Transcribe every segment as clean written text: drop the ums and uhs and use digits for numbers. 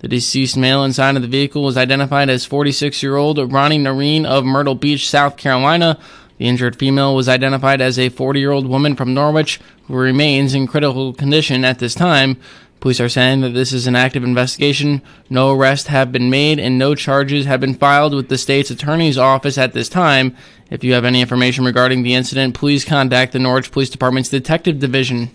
The deceased male inside of the vehicle was identified as 46-year-old Ronnie Noreen of Myrtle Beach, South Carolina. The injured female was identified as a 40-year-old woman from Norwich who remains in critical condition at this time. Police are saying that this is an active investigation. No arrests have been made and no charges have been filed with the state's attorney's office at this time. If you have any information regarding the incident, please contact the Norwich Police Department's Detective Division.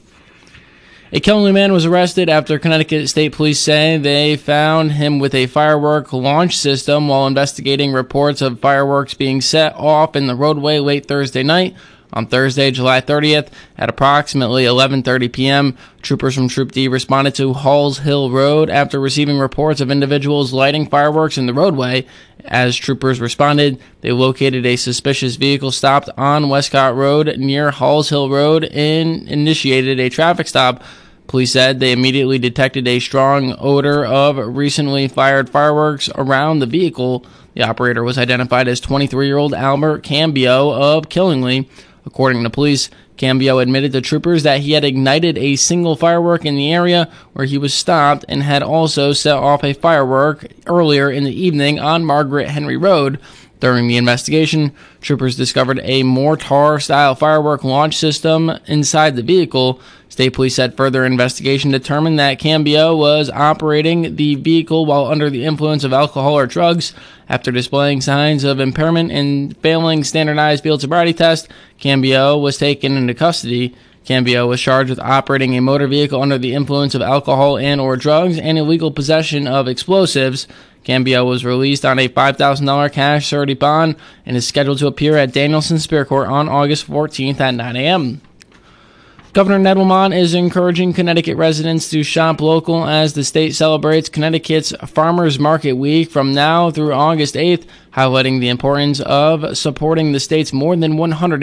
A Killingly man was arrested after Connecticut State Police say they found him with a firework launch system while investigating reports of fireworks being set off in the roadway late Thursday night. On Thursday, July 30th, at approximately 11:30 p.m., troopers from Troop D responded to Halls Hill Road after receiving reports of individuals lighting fireworks in the roadway. As troopers responded, they located a suspicious vehicle stopped on Westcott Road near Halls Hill Road and initiated a traffic stop. Police said they immediately detected a strong odor of recently fired fireworks around the vehicle. The operator was identified as 23-year-old Albert Cambio of Killingly. According to police, Cambio admitted to troopers that he had ignited a single firework in the area where he was stopped and had also set off a firework earlier in the evening on Margaret Henry Road. During the investigation, troopers discovered a mortar-style firework launch system inside the vehicle. State police said further investigation determined that Cambio was operating the vehicle while under the influence of alcohol or drugs. After displaying signs of impairment and failing standardized field sobriety test, Cambio was taken into custody. Cambio was charged with operating a motor vehicle under the influence of alcohol and or drugs and illegal possession of explosives. Cambio was released on a $5,000 cash surety bond and is scheduled to appear at Danielson Superior Court on August 14th at 9 a.m. Governor Ned Lamont is encouraging Connecticut residents to shop local as the state celebrates Connecticut's Farmers Market Week from now through August 8th, highlighting the importance of supporting the state's more than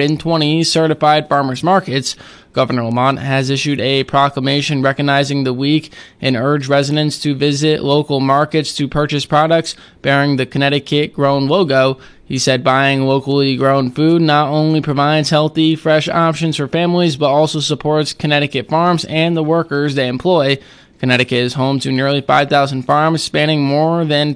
120 certified farmers markets. Governor Lamont has issued a proclamation recognizing the week and urged residents to visit local markets to purchase products bearing the Connecticut-grown logo. He said buying locally grown food not only provides healthy, fresh options for families, but also supports Connecticut farms and the workers they employ. Connecticut is home to nearly 5,000 farms spanning more than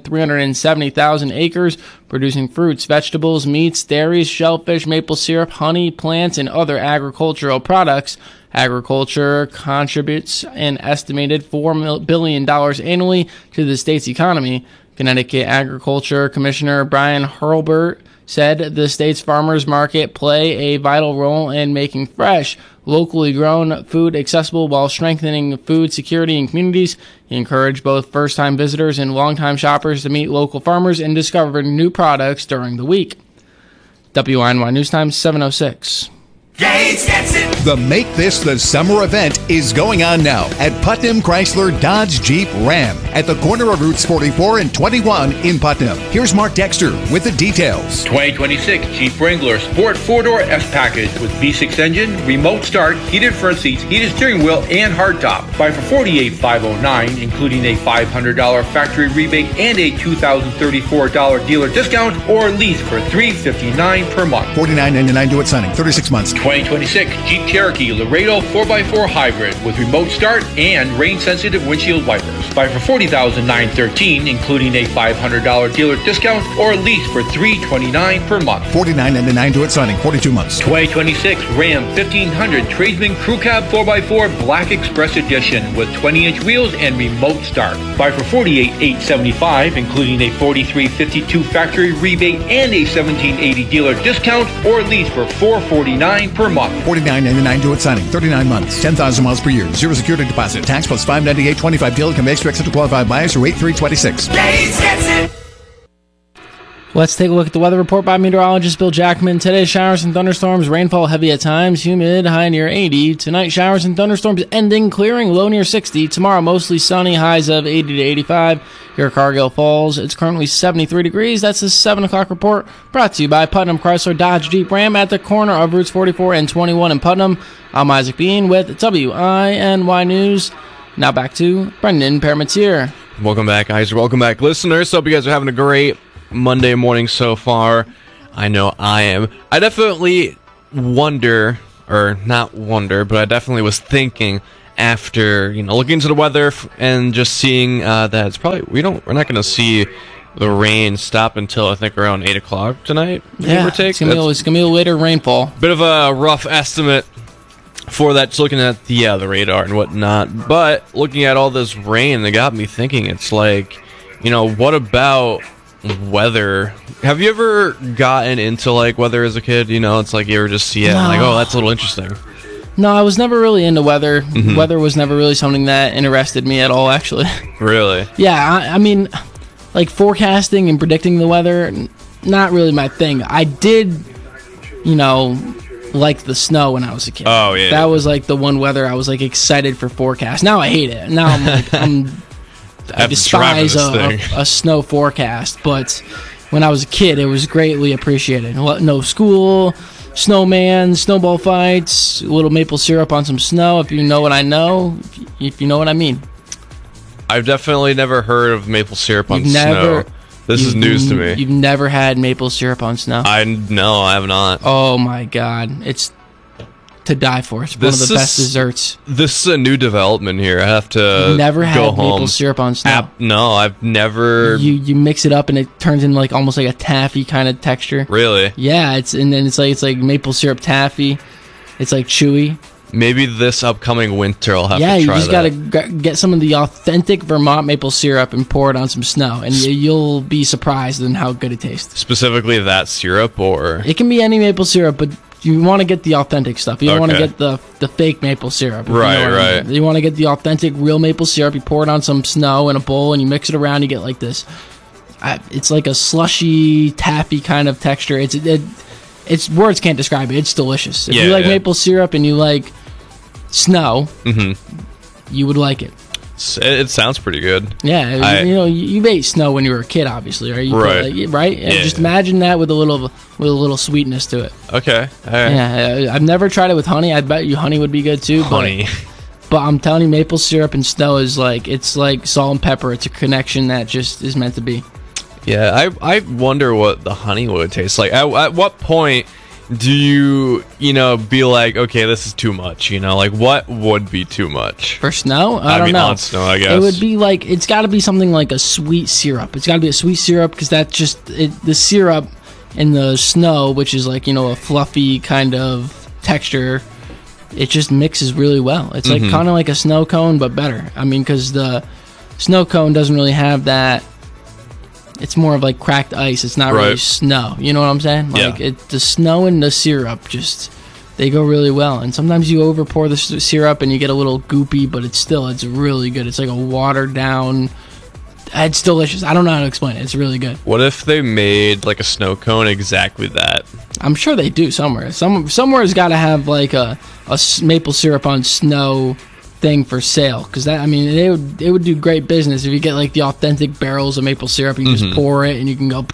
370,000 acres, producing fruits, vegetables, meats, dairies, shellfish, maple syrup, honey, plants, and other agricultural products. Agriculture contributes an estimated $4 billion annually to the state's economy. Connecticut Agriculture Commissioner Brian Hurlburt said the state's farmers market play a vital role in making fresh, locally grown food accessible while strengthening food security in communities. He encouraged both first-time visitors and long-time shoppers to meet local farmers and discover new products during the week. WINY News Time 7:06. Gates gets it. The Make This the Summer event is going on now at Putnam Chrysler Dodge Jeep Ram at the corner of Routes 44 and 21 in Putnam. Here's Mark Dexter with the details. 2026 Jeep Wrangler Sport 4-door S Package with V6 engine, remote start, heated front seats, heated steering wheel, and hardtop. Buy for $48,509, including a $500 factory rebate and a $2,034 dealer discount, or lease for $359 per month. $49.99 due at signing, 36 months. 2026 Jeep Cherokee Laredo 4x4 Hybrid with remote start and rain-sensitive windshield wipers. Buy for $40,913, including a $500 dealer discount, or lease for $329 per month. $49.99 due at signing, 42 months. 2026 Ram 1500 Tradesman Crew Cab 4x4 Black Express Edition with 20-inch wheels and remote start. Buy for $48,875, including a $43.52 factory rebate and a $17.80 dealer discount, or lease for $449 per month. $49.99 due at signing, 39 months, 10,000 miles per year, zero security deposit, tax plus $598.25 deal can be expected to qualify buyers through 8326. Gates gets it. Let's take a look at the weather report by meteorologist Bill Jackman. Today, showers and thunderstorms, rainfall heavy at times, humid, high near 80. Tonight, showers and thunderstorms ending, clearing, low near 60. Tomorrow, mostly sunny, highs of 80 to 85. Here at Cargill Falls, it's currently 73 degrees. That's the 7 o'clock report, brought to you by Putnam Chrysler Dodge Jeep Ram at the corner of Routes 44 and 21 in Putnam. I'm Isaac Bean with WINY News. Now back to Brendan Parmentier. Welcome back, Isaac. Welcome back, listeners. Hope you guys are having a great Monday morning so far. I know I am. I definitely wonder, or not wonder, but I definitely was thinking after looking into the weather and just seeing that it's probably we're not going to see the rain stop until I think around 8 o'clock tonight. Yeah, it's gonna be a later rainfall. Bit of a rough estimate for that. Just looking at the radar and whatnot, but looking at all this rain, it got me thinking. It's like, what about weather? Have you ever gotten into like weather as a kid? It's like you ever just see it and like, oh, that's a little interesting. No, I was never really into weather. Weather was never really something that interested me at all, actually. Really? Yeah, I mean, like forecasting and predicting the weather, not really my thing. I did, like the snow when I was a kid. Oh, yeah. That was like the one weather I was like excited for forecast. Now I hate it. Now I'm like, I despise a snow forecast. But when I was a kid, it was greatly appreciated. No school, snowman, snowball fights, a little maple syrup on some snow, if you know what I know, if you know what I mean. I've definitely never heard of maple syrup on snow. This is news to me. You've never had maple syrup on snow? No, I have not. Oh my god, it's to die for. It's one of the best desserts. This is a new development here. I have to You've never had go home. Maple syrup on snow? No, I've never. You mix it up and it turns into like almost like a taffy kind of texture. Really? Yeah, it's like maple syrup taffy. It's like chewy. Maybe this upcoming winter I'll have to try that. Yeah, you just gotta get some of the authentic Vermont maple syrup and pour it on some snow, and you'll be surprised in how good it tastes. Specifically that syrup, or it can be any maple syrup, but you want to get the authentic stuff. You don't want to get the fake maple syrup. Right, right. I mean. You want to get the authentic, real maple syrup. You pour it on some snow in a bowl, and you mix it around. You get like this. It's like a slushy, taffy kind of texture. It's words can't describe it. It's delicious. If you like maple syrup and you like snow, you would like it. It sounds pretty good. Yeah, you ate snow when you were a kid, obviously, right? Right. Yeah. Just imagine that with a little sweetness to it. Okay. Yeah, I've never tried it with honey. I bet you honey would be good too. Honey. But I'm telling you, maple syrup and snow is it's like salt and pepper. It's a connection that just is meant to be. Yeah, I wonder what the honey would taste like. At what point do you be like, okay, this is too much? Like what would be too much for snow? I don't know. On snow, I guess it would be like it's got to be something like a sweet syrup. It's got to be a sweet syrup because that's just the syrup and the snow, which is like a fluffy kind of texture. It just mixes really well. It's like kind of like a snow cone, but better. I mean, because the snow cone doesn't really have that. It's more of like cracked ice. It's not really snow. You know what I'm saying? Like the snow and the syrup they go really well. And sometimes you over pour the syrup and you get a little goopy, but it's really good. It's like a watered down. It's delicious. I don't know how to explain it. It's really good. What if they made like a snow cone exactly that? I'm sure they do somewhere. Somewhere's got to have like a maple syrup on snow thing for sale, because it would do great business if you get like the authentic barrels of maple syrup. You just pour it and you can go.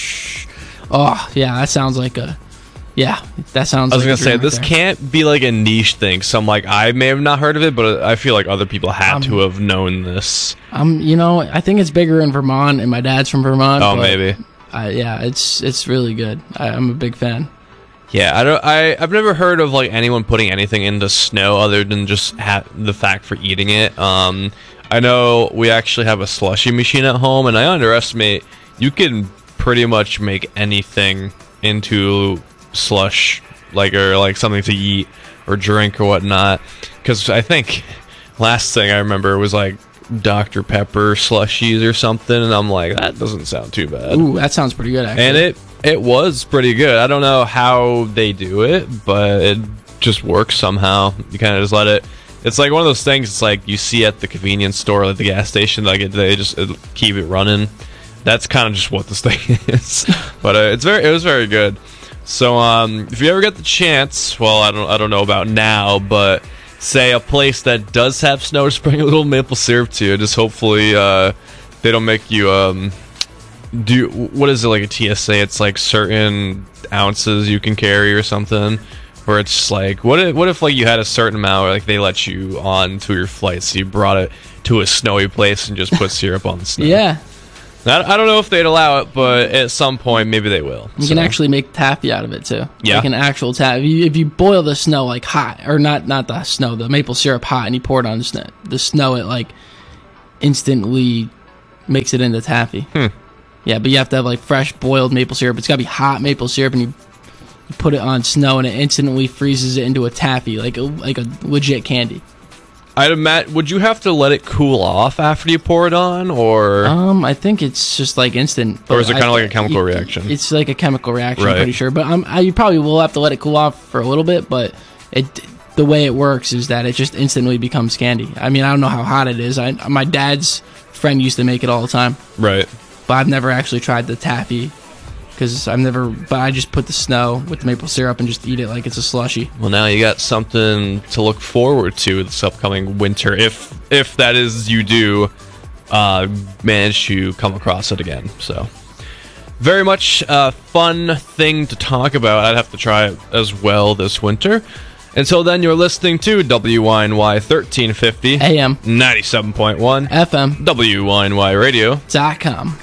Oh yeah, that sounds like a. Yeah, that sounds. I was like gonna say this can't be like a niche thing. So I'm like, I may have not heard of it, but I feel like other people had to have known this. I think it's bigger in Vermont, and my dad's from Vermont. Oh, maybe. Yeah, it's really good. I'm a big fan. Yeah, I've never heard of like anyone putting anything into snow other than just the fact for eating it. I know we actually have a slushy machine at home, and I underestimate you can pretty much make anything into slush, or something to eat or drink or whatnot. Because I think last thing I remember was like Dr. Pepper slushies or something, and I'm like, that doesn't sound too bad. Ooh, that sounds pretty good, actually. And it was pretty good. I don't know how they do it, but it just works somehow. You kind of just let it. It's like one of those things. It's like you see at the convenience store, at the gas station, they just keep it running. That's kind of just what this thing is. But it was very good. So if you ever get the chance, well, I don't know about now, but say a place that does have snow, just bring a little maple syrup to you. Just hopefully they don't make you what is it, like a TSA? It's like certain ounces you can carry or something, where it's just like what if like you had a certain amount, or like they let you on to your flight, so you brought it to a snowy place and just put syrup on the snow. Yeah, I don't know if they'd allow it, but at some point, maybe they will. You can actually make taffy out of it, too. Yeah. Like an actual taffy. If you boil the snow, like, hot, or not the snow, the maple syrup hot, and you pour it on the snow, it, like, instantly makes it into taffy. Yeah, but you have to have, like, fresh boiled maple syrup. It's got to be hot maple syrup, and you put it on snow, and it instantly freezes it into a taffy, like a legit candy. I'd imagine. Would you have to let it cool off after you pour it on, or? I think it's just like instant. Or is it kind of like a chemical reaction? It's like a chemical reaction, right. I'm pretty sure. But you probably will have to let it cool off for a little bit. But the way it works is that it just instantly becomes candy. I mean, I don't know how hot it is. My dad's friend used to make it all the time. Right. But I've never actually tried the taffy. Because but I just put the snow with the maple syrup and just eat it like it's a slushie. Well, now you got something to look forward to this upcoming winter, if that is you do manage to come across it again. So, very much a fun thing to talk about. I'd have to try it as well this winter. Until then, you're listening to WYNY 1350 AM 97.1 FM WYNYradio.com.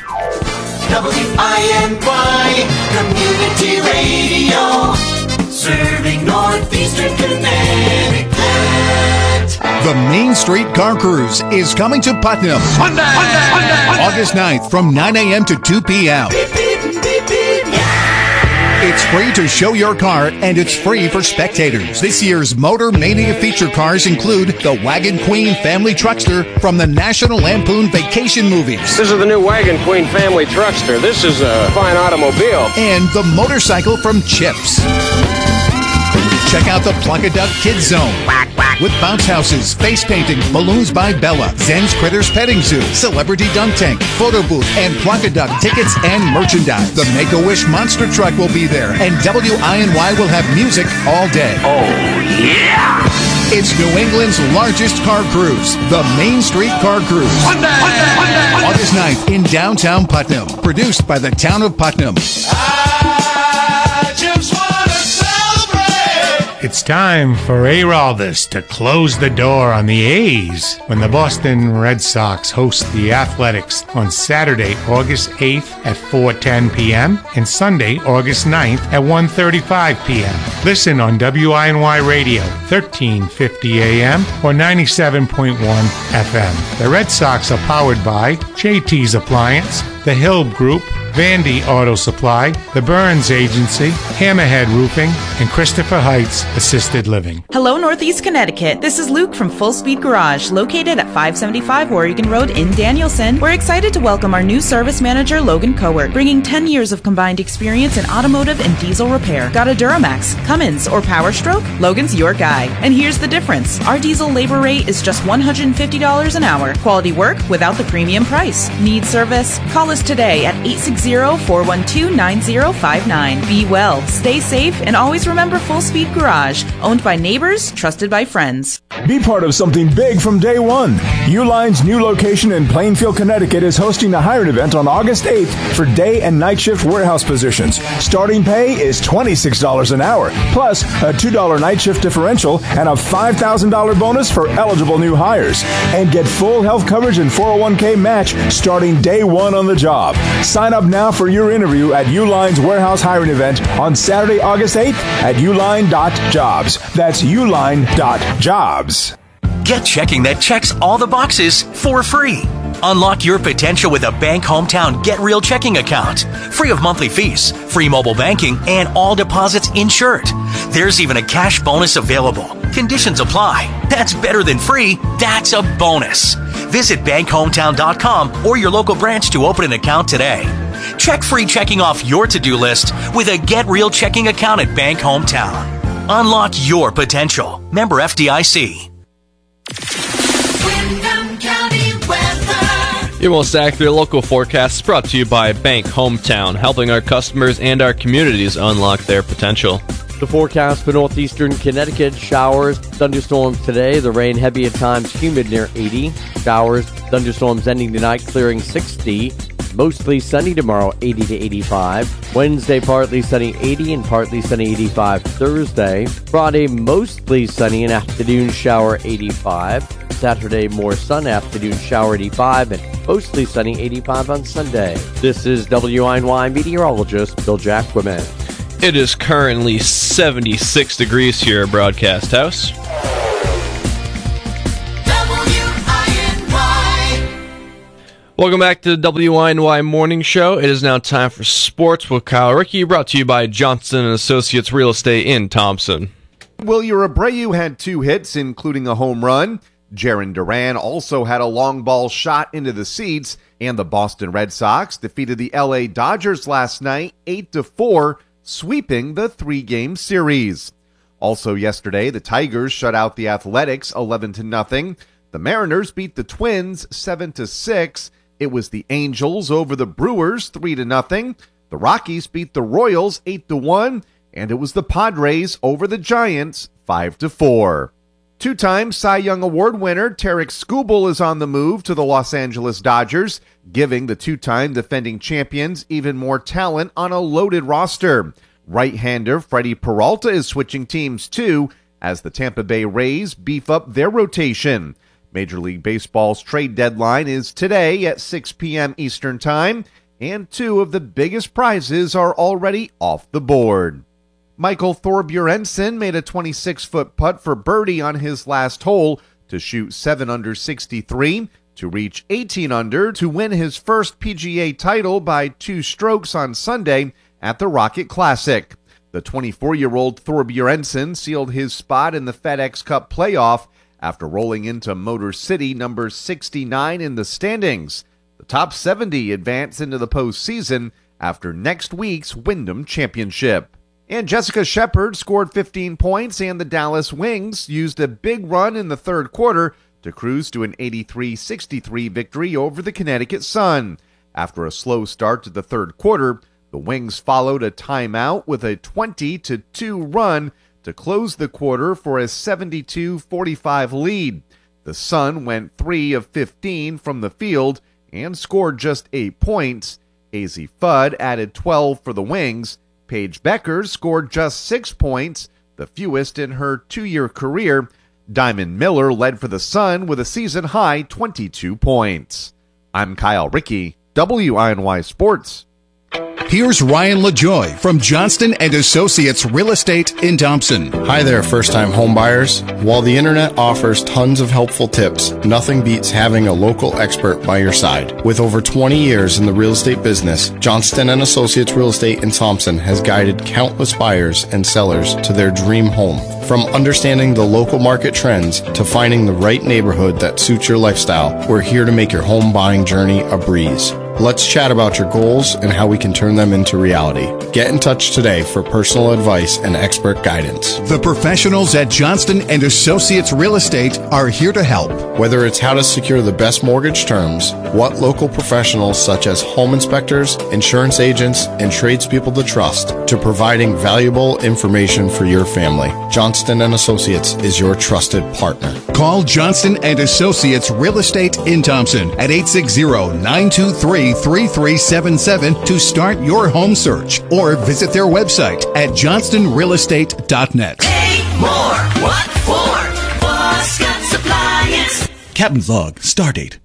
WINY Community Radio, serving Northeastern Connecticut. The Main Street Car Cruise is coming to Putnam. August 9th from 9 a.m. to 2 p.m. Beep, beep, beep, beep, yeah. It's free to show your car, and it's free for spectators. This year's Motor Mania feature cars include the Wagon Queen Family Truckster from the National Lampoon Vacation movies. This is the new Wagon Queen Family Truckster. This is a fine automobile. And the motorcycle from Chips. Check out the Plunkaduck Kids Zone. With bounce houses, face painting, balloons by Bella, Zen's Critters Petting Zoo, Celebrity Dunk Tank, photo booth, and Plunkaduck tickets and merchandise. The Make-A-Wish Monster Truck will be there, and WINY will have music all day. Oh, yeah! It's New England's largest car cruise, the Main Street Car Cruise. August 9th in downtown Putnam. Produced by the town of Putnam. I just want to celebrate. It's time for Araldus to close the door on the A's when the Boston Red Sox host the Athletics on Saturday, August 8th at 4:10 p.m. and Sunday, August 9th at 1:35 p.m. Listen on WINY Radio, 1350 a.m. or 97.1 FM. The Red Sox are powered by JT's Appliance, the Hill Group, Vandy Auto Supply, the Burns Agency, Hammerhead Roofing, and Christopher Heights Assisted Living. Hello, Northeast Connecticut. This is Luke from Full Speed Garage, located at 575 Oregon Road in Danielson. We're excited to welcome our new service manager, Logan Cowart, bringing 10 years of combined experience in automotive and diesel repair. Got a Duramax, Cummins, or Power Stroke? Logan's your guy. And here's the difference. Our diesel labor rate is just $150 an hour. Quality work without the premium price. Need service? Call us today at 860-412-9059. Be well, stay safe, and always remember Full Speed Garage, owned by neighbors, trusted by friends. Be part of something big from day one. Uline's new location in Plainfield, Connecticut is hosting the hiring event on August 8th for day and night shift warehouse positions. Starting pay is $26 an hour, plus a $2 night shift differential and a $5,000 bonus for eligible new hires. And get full health coverage and 401k match starting day one on the job. Sign up now for your interview at Uline's warehouse hiring event on Saturday, August 8th at uline.jobs. That's uline.jobs. Get checking that checks all the boxes for free. Unlock your potential with a Bank Hometown Get Real checking account. Free of monthly fees, free mobile banking, and all deposits insured. There's even a cash bonus available. Conditions apply. That's better than free. That's a bonus. Visit bankhometown.com or your local branch to open an account today. Check free checking off your to-do list with a Get Real checking account at Bank Hometown. Unlock your potential. Member FDIC. Windham County weather. Your most accurate local forecast is brought to you by Bank Hometown, helping our customers and our communities unlock their potential. The forecast for northeastern Connecticut: showers, thunderstorms today. The rain heavy at times, humid near 80. Showers, thunderstorms ending tonight, clearing 60. Mostly sunny tomorrow, 80 to 85. Wednesday, partly sunny, 80, and partly sunny, 85. Thursday, Friday, mostly sunny, and afternoon shower, 85. Saturday, more sun, afternoon shower 85 and mostly sunny 85 on Sunday. This is WINY meteorologist Bill Jacquemin. It is currently 76 degrees here at Broadcast House. Welcome back to the WINY Morning Show. It is now time for Sports with Kyle Rickey, brought to you by Johnston & Associates Real Estate in Thompson. Wilyer Abreu had 2 hits, including a home run. Jarren Duran also had a long ball shot into the seats, and the Boston Red Sox defeated the LA Dodgers last night 8-4, sweeping the 3-game series. Also yesterday, the Tigers shut out the Athletics 11-0. The Mariners beat the Twins 7-6. It was the Angels over the Brewers 3-0. The Rockies beat the Royals 8-1, and it was the Padres over the Giants 5-4. 2-time Cy Young Award winner Tarik Skubal is on the move to the Los Angeles Dodgers, giving the 2-time defending champions even more talent on a loaded roster. Right-hander Freddie Peralta is switching teams too, as the Tampa Bay Rays beef up their rotation. Major League Baseball's trade deadline is today at 6 p.m. Eastern Time, and 2 of the biggest prizes are already off the board. Michael Thorbjornsen made a 26-foot putt for birdie on his last hole to shoot 7 under 63 to reach 18 under to win his first PGA title by 2 strokes on Sunday at the Rocket Classic. The 24-year-old Thorbjornsen sealed his spot in the FedEx Cup playoff after rolling into Motor City number 69 in the standings. The top 70 advance into the postseason after next week's Wyndham Championship. And Jessica Shepard scored 15 points, and the Dallas Wings used a big run in the third quarter to cruise to an 83-63 victory over the Connecticut Sun. After a slow start to the third quarter, the Wings followed a timeout with a 20-2 run to close the quarter for a 72-45 lead. The Sun went 3 of 15 from the field and scored just 8 points. Azzi Fudd added 12 for the Wings. Paige Becker scored just 6 points, the fewest in her 2-year career. Diamond Miller led for the Sun with a season-high 22 points. I'm Kyle Rickey, WINY Sports. Here's Ryan LaJoy from Johnston & Associates Real Estate in Thompson. Hi there, first-time home buyers. While the internet offers tons of helpful tips, nothing beats having a local expert by your side. With over 20 years in the real estate business, Johnston & Associates Real Estate in Thompson has guided countless buyers and sellers to their dream home. From understanding the local market trends to finding the right neighborhood that suits your lifestyle, we're here to make your home buying journey a breeze. Let's chat about your goals and how we can turn them into reality. Get in touch today for personal advice and expert guidance. The professionals at Johnston & Associates Real Estate are here to help. Whether it's how to secure the best mortgage terms, what local professionals such as home inspectors, insurance agents, and tradespeople to trust, to providing valuable information for your family, Johnston & Associates is your trusted partner. Call Johnston & Associates Real Estate in Thompson at 860-923-3377 to start your home search, or visit their website at johnstonrealestate.net. Pay more. What for? Boscott Appliance. Captain's log, stardate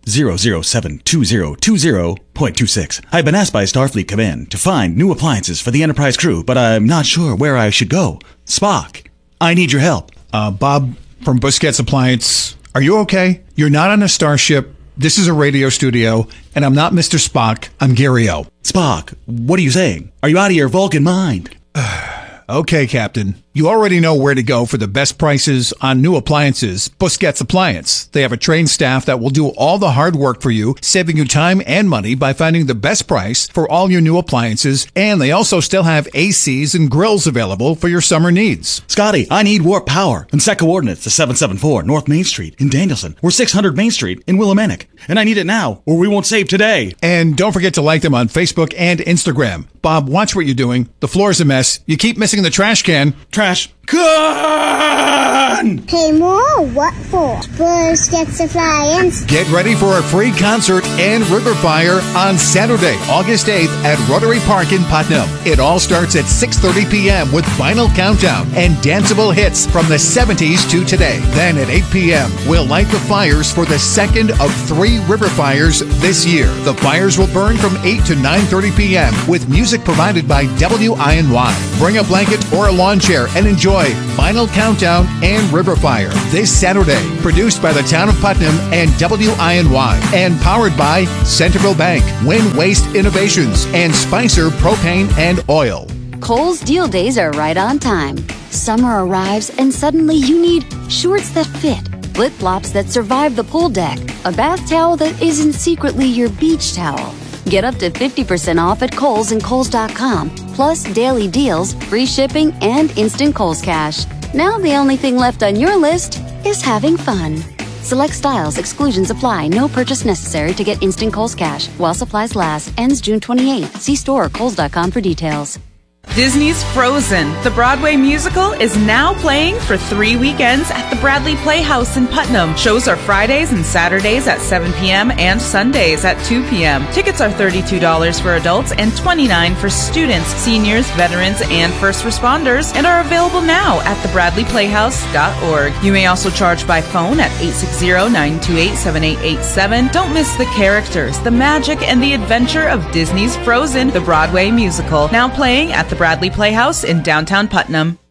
0072020.26. I've been asked by Starfleet Command to find new appliances for the Enterprise crew, but I'm not sure where I should go. Spock, I need your help. Bob from Busquets Appliance, are you okay? You're not on a starship. This is a radio studio, and I'm not Mr. Spock. I'm Gary O. Spock, what are you saying? Are you out of your Vulcan mind? Okay, Captain. You already know where to go for the best prices on new appliances. Busquets Appliance. They have a trained staff that will do all the hard work for you, saving you time and money by finding the best price for all your new appliances. And they also still have ACs and grills available for your summer needs. Scotty, I need warp power and set coordinates to 774 North Main Street in Danielson or 600 Main Street in Willimantic. And I need it now or we won't save today. And don't forget to like them on Facebook and Instagram. Bob, watch what you're doing. The floor's a mess. You keep missing the trash can. Trash. Cut! fun! Pay more? What for? Boy Scouts Appliance. Get ready for a free concert and river fire on Saturday, August 8th at Rotary Park in Putnam. It all starts at 6:30 p.m. with Vinyl Countdown and danceable hits from the 70s to today. Then at 8 p.m., we'll light the fires for the second of 3 river fires this year. The fires will burn from 8 to 9:30 p.m. with music provided by WINY. Bring a blanket or a lawn chair and enjoy Vinyl Countdown and River Fire this Saturday. Produced by the Town of Putnam and WINY and powered by Centerville Bank, Win Waste Innovations, and Spicer Propane and Oil. Kohl's deal days are right on time. Summer arrives and suddenly you need shorts that fit, flip-flops that survive the pool deck, a bath towel that isn't secretly your beach towel. Get up to 50% off at Kohl's and Kohls.com, plus daily deals, free shipping, and instant Kohl's Cash. Now the only thing left on your list is having fun. Select styles, exclusions apply. No purchase necessary to get instant Kohl's Cash. While supplies last. Ends June 28th. See store or Kohls.com for details. Disney's Frozen, the Broadway musical, is now playing for 3 weekends at the Bradley Playhouse in Putnam. Shows are Fridays and Saturdays at 7 p.m. and Sundays at 2 p.m. Tickets are $32 for adults and $29 for students, seniors, veterans, and first responders, and are available now at thebradleyplayhouse.org. You may also charge by phone at 860-928-7887. Don't miss the characters, the magic, and the adventure of Disney's Frozen, the Broadway musical, now playing at the Bradley Playhouse in downtown Putnam.